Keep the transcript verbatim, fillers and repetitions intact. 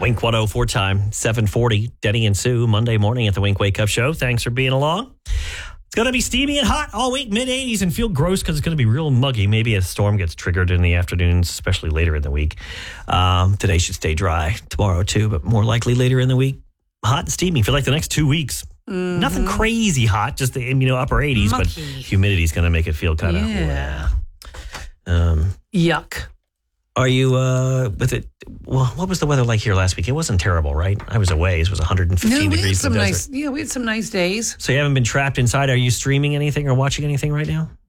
Wink one oh four time, seven forty. Denny and Sue, Monday morning at the Wink Wake Up Show. Thanks for being along. It's going to be steamy and hot all week, mid eighties, and feel gross because it's going to be real muggy. Maybe a storm gets triggered in the afternoons, especially later in the week. Um, today should stay dry. Tomorrow, too, but more likely later in the week. Hot and steamy for like the next two weeks. Mm-hmm. Nothing crazy hot, just the you know upper eighties, Mucky. But humidity's going to make it feel kind of Yeah. um, Yuck. Are you uh, with it? Well, what was the weather like here last week? It wasn't terrible, right? I was away. It was one hundred fifteen No, we had degrees in some the nice. desert. Yeah, we had some nice days. So you haven't been trapped inside. Are you streaming anything or watching anything right now?